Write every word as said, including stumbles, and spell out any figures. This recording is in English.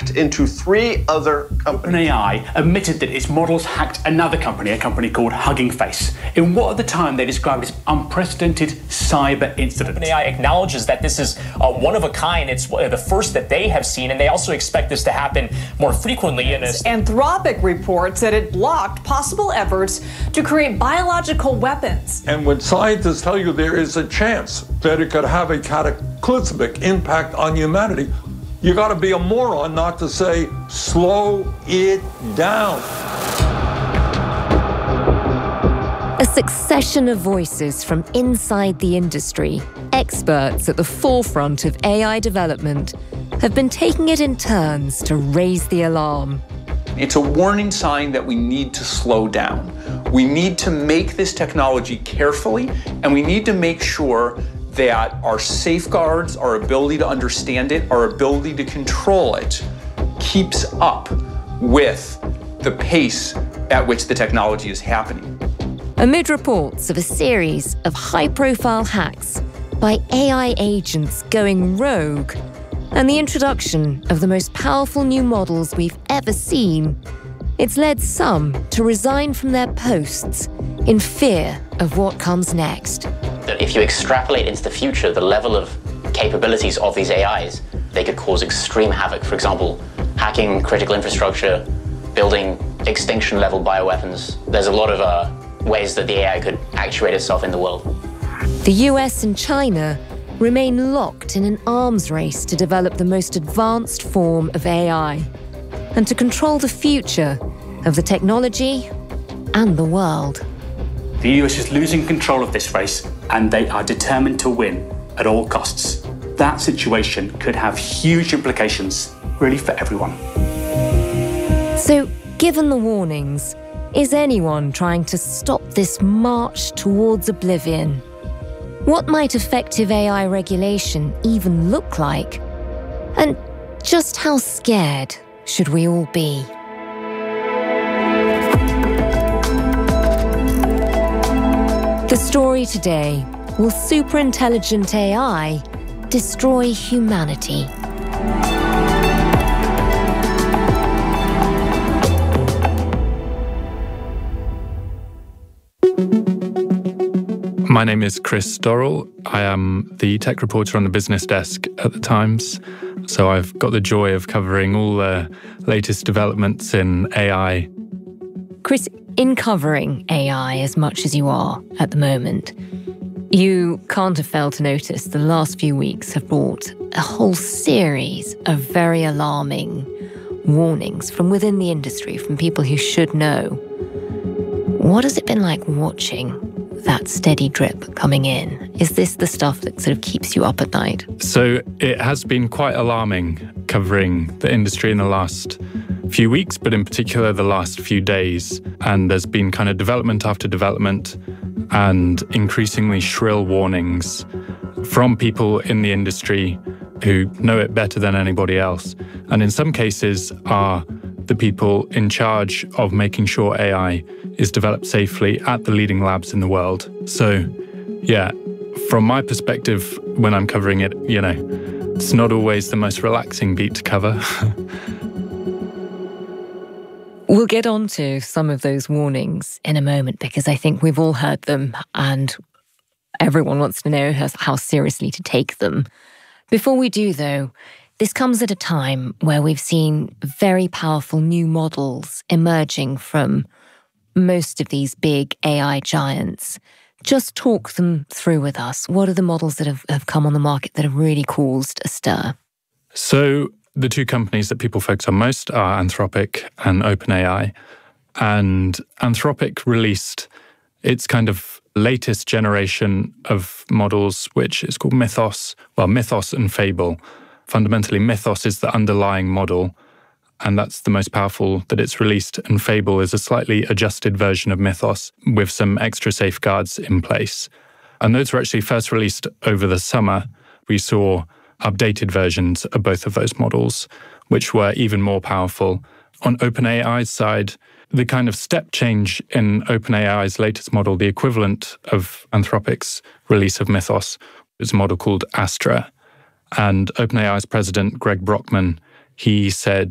hacked into three other companies. OpenAI admitted that its models hacked another company, a company called Hugging Face, in what at the time they described as unprecedented cyber incident. OpenAI acknowledges that this is uh, one of a kind. It's uh, the first that they have seen, and they also expect this to happen more frequently. In a... Anthropic reports that it blocked possible efforts to create biological weapons. And when scientists tell you there is a chance that it could have a cataclysmic impact on humanity, you got to be a moron not to say, slow it down. A succession of voices from inside the industry, experts at the forefront of A I development, have been taking it in turns to raise the alarm. It's a warning sign that we need to slow down. We need to make this technology carefully, and we need to make sure that our safeguards, our ability to understand it, our ability to control it, keeps up with the pace at which the technology is happening. Amid reports of a series of high-profile hacks by A I agents going rogue, and the introduction of the most powerful new models we've ever seen, it's led some to resign from their posts in fear of what comes next. That if you extrapolate into the future, the level of capabilities of these A Is, they could cause extreme havoc. For example, hacking critical infrastructure, building extinction-level bioweapons. There's a lot of uh, ways that the A I could actuate itself in the world. The U S and China remain locked in an arms race to develop the most advanced form of A I and to control the future of the technology and the world. The U S is losing control of this race, and they are determined to win at all costs. That situation could have huge implications, really, for everyone. So, given the warnings, is anyone trying to stop this march towards oblivion? What might effective A I regulation even look like? And just how scared should we all be? The story today: will superintelligent A I destroy humanity? My name is Chris Dorrell. I am the tech reporter on the business desk at The Times. So I've got the joy of covering all the latest developments in A I. Chris, in covering A I as much as you are at the moment, you can't have failed to notice the last few weeks have brought a whole series of very alarming warnings from within the industry, from people who should know. What has it been like watching that steady drip coming in? Is this the stuff that sort of keeps you up at night? So it has been quite alarming covering the industry in the last few weeks, but in particular the last few days. And there's been kind of development after development and increasingly shrill warnings from people in the industry who know it better than anybody else. And in some cases are the people in charge of making sure A I is developed safely at the leading labs in the world. So, yeah, from my perspective, when I'm covering it, you know, it's not always the most relaxing beat to cover. We'll get on to some of those warnings in a moment, because I think we've all heard them and everyone wants to know how, how seriously to take them. Before we do, though, this comes at a time where we've seen very powerful new models emerging from most of these big A I giants. Just talk them through with us. What are the models that have, have come on the market that have really caused a stir? So the two companies that people focus on most are Anthropic and OpenAI. And Anthropic released its kind of latest generation of models, which is called Mythos. Well, Mythos and Fable. Fundamentally, Mythos is the underlying model, and that's the most powerful that it's released. And Fable is a slightly adjusted version of Mythos with some extra safeguards in place. And those were actually first released over the summer. We saw updated versions of both of those models, which were even more powerful. On OpenAI's side, the kind of step change in OpenAI's latest model, the equivalent of Anthropic's release of Mythos, is a model called Astra. And OpenAI's president, Greg Brockman, he said